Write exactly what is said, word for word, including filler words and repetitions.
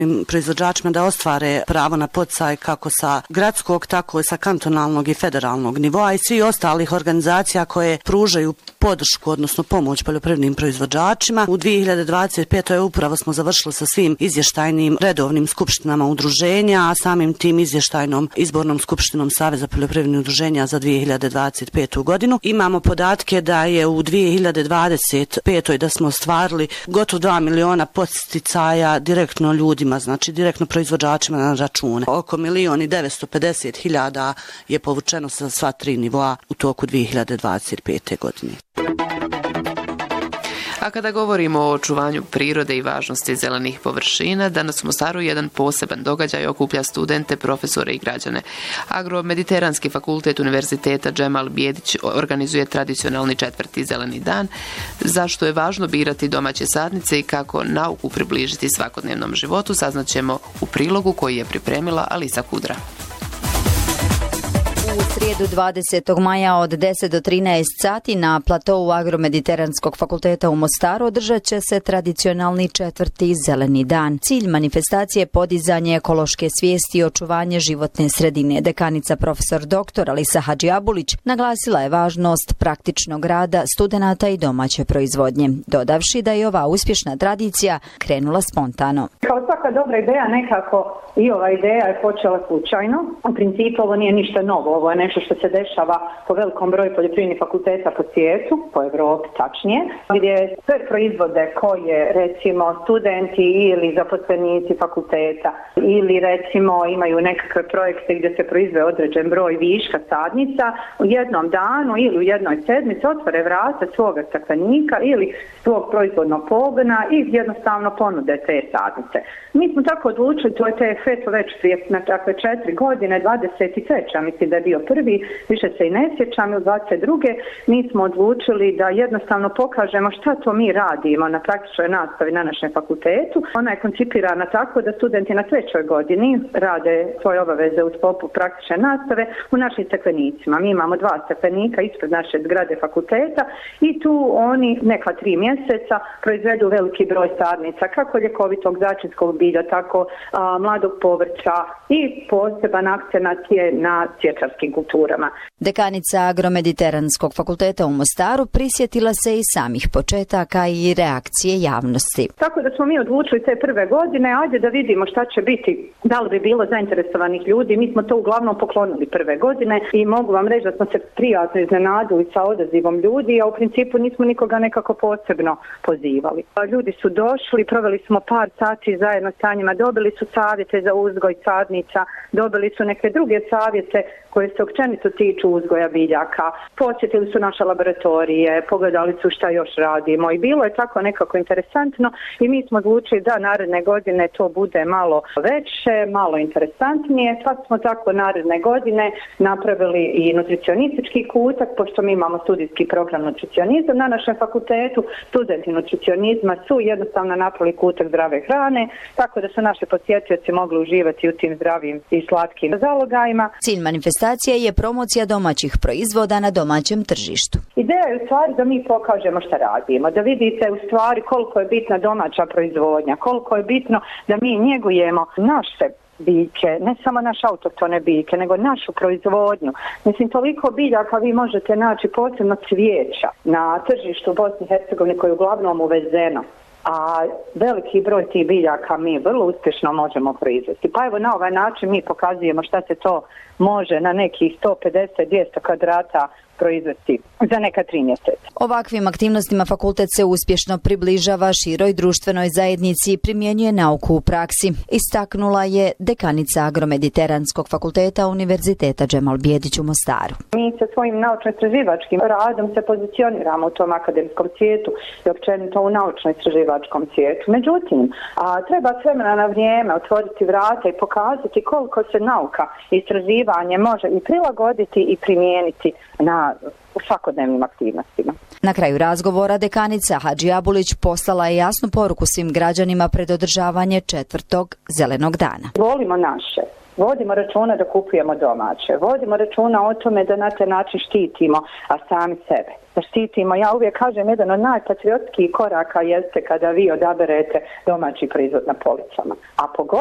proizvođačima da ostvare pravo na poticaj kako sa gradskog, tako i sa kantonalnog i federalnog nivoa i svi ostalih organizacija koje pružaju podršku, odnosno pomoć poljoprivrednim proizvođačima. U dvije hiljade dvadeset petoj upravo smo završili sa svim izvještajnim redovnim skupštinama udruženja, a samim tim izvještajnom izbornom skupštinom Saveza poljoprivrednih udruženja za dvije hiljade dvadeset petu godinu. Imamo podatke da je u dvije hiljade dvadeset petoj da smo ostvarili gotovo dva miliona podsticaja direktno ljudima, znači direktno proizvođačima na račune. Oko milion i devetsto pedeset hiljada je povučeno sa sva tri nivoa u toku dvije hiljade dvadeset pete godine. A kada govorimo o očuvanju prirode i važnosti zelenih površina, danas u Mostaru jedan poseban događaj okuplja studente, profesore i građane. Agromediteranski fakultet Univerziteta Džemal Bijedić organizuje tradicionalni četvrti zeleni dan. Zašto je važno birati domaće sadnice i kako nauku približiti svakodnevnom životu, saznaćemo u prilogu koji je pripremila Alisa Kudra. U srijedu dvadesetog maja od deset do trinaest sati na platou Agromediteranskog fakulteta u Mostaru održat će se tradicionalni četvrti zeleni dan. Cilj manifestacije je podizanje ekološke svijesti i očuvanje životne sredine. Dekanica profesor doktor Alisa Hadžiabulić naglasila je važnost praktičnog rada studenata i domaće proizvodnje, dodavši da je ova uspješna tradicija krenula spontano. Kao svaka dobra ideja, nekako i ova ideja je počela slučajno. U principu ovo nije ništa novo. Ovo je nešto što se dešava po velikom broju poljoprivrednih fakulteta po svijetu, po Evropi tačnije, gdje sve proizvode koje recimo studenti ili zaposlenici fakulteta ili recimo imaju nekakve projekte gdje se proizve određen broj viška sadnica, u jednom danu ili u jednoj sedmici otvore vrata svoga staklenika ili svog proizvodnog pogona i jednostavno ponude te sadnice. Mi smo tako odlučili, to je te feto već prije na takve četiri godine, dvadeset treća mislim da je bio prvi, više se i ne sjećam, ili dvadeset druge mi smo odlučili da jednostavno pokažemo šta to mi radimo na praktičnoj nastavi na našem fakultetu. Ona je koncipirana tako da studenti na trećoj godini rade svoje obaveze u sklopu praktične nastave u našim staklenicima. Mi imamo dva staklenika ispred naše zgrade fakulteta i tu oni neka tri mjeseca proizvedu veliki broj sadnica, kako ljekovitog začinskog bilja, tako a, mladog povrća i poseban akcenat je na cvječarskim kulturama. Dekanica Agromediteranskog fakulteta u Mostaru prisjetila se i samih početaka i reakcije javnosti. Tako da smo mi odlučili te prve godine, ajde da vidimo šta će biti, da li bi bilo zainteresovanih ljudi. Mi smo to uglavnom poklonili prve godine i mogu vam reći da smo se prijatno iznenadili sa odazivom ljudi, a u principu nismo nikoga nekako posebno pozivali. Ljudi su došli, proveli smo par sati zajedno sa njima, dobili su savjete za uzgoj sadnica, dobili su neke druge savjete koje se općenito tiču uzgoja biljaka. Posjetili su naše laboratorije, pogledali su šta još radimo i bilo je tako nekako interesantno i mi smo odlučili da naredne godine to bude malo veće, malo interesantnije, pa smo tako naredne godine napravili i nutricionistički kutak, pošto mi imamo studijski program nutricionizam na našem fakultetu, studenti nutricionizma su jednostavno napravili kutak zdrave hrane, tako da su naši posjetioci mogli uživati u tim zdravim i slatkim zalogajima. Cilj manifestacije je promocija domaćih proizvoda na domaćem tržištu. Ideja je u stvari da mi pokažemo šta radimo, da vidite u stvari koliko je bitna domaća proizvodnja, koliko je bitno da mi njegujemo naše biljke, ne samo naše autohtone biljke, nego našu proizvodnju. Mislim, toliko biljaka vi možete naći, posebno cvijeća na tržištu Bosne i Hercegovine koje je uglavnom uvezeno. A veliki broj tih biljaka mi vrlo uspješno možemo proizvesti. Pa evo na ovaj način mi pokazujemo šta se to može na nekih sto pedeset do dvjesto kvadrata proizvesti za neka tri mjeseca. Ovakvim aktivnostima fakultet se uspješno približava široj društvenoj zajednici i primjenjuje nauku u praksi, istaknula je dekanica Agromediteranskog fakulteta Univerziteta Džemal Bijedić u Mostaru. Mi sa svojim naučno-istraživačkim radom se pozicioniramo u tom akademskom svijetu i općenito u naučno-istraživačkom svijetu. Međutim, a, treba s vremena na vrijeme otvoriti vrata i pokazati koliko se nauka i istraživanje može i prilagoditi i primijeniti na u svakodnevnim aktivnostima. Na kraju razgovora dekanica Hadžiabulić poslala je jasnu poruku svim građanima pred održavanje četvrtog zelenog dana. Volimo naše, vodimo računa da kupujemo domaće, vodimo računa o tome da na taj način štitimo, a sami sebe. Da štitimo, ja uvijek kažem, jedan od najpatriotskih koraka jeste kada vi odaberete domaći proizvod na policama. A pogotovo